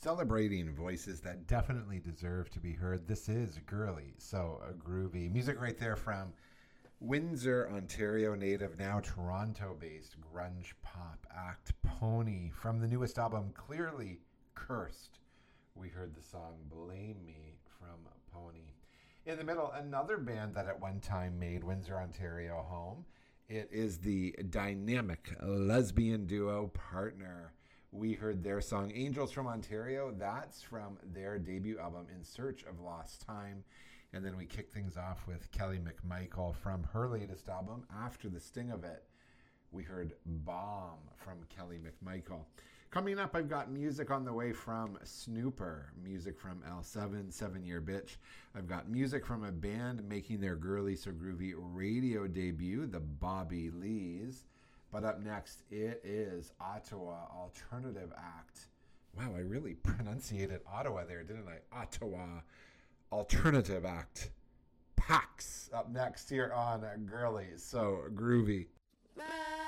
Celebrating voices that definitely deserve to be heard. This is Girly, so groovy. Music right there from Windsor, Ontario native, now Toronto-based grunge pop act Pony. From the newest album, Clearly Cursed, we heard the song Blame Me from Pony. In the middle, another band that at one time made Windsor, Ontario home. It is the dynamic lesbian duo Partner. We heard their song Angels from Ontario. That's from their debut album In Search of Lost Time. And then we kick things off with Kelly McMichael from her latest album, After the Sting of It. We heard Bomb from Kelly McMichael. Coming up, I've got music on the way from Snooper, music from L7, 7 Year Bitch. I've got music from a band making their Girly So Groovy radio debut, the Bobby Lees. But up next, it is Ottawa Alternative Act. Wow, I really pronunciated Ottawa there, didn't I? Ottawa Alternative Act. PAX up next here on Girly So Groovy.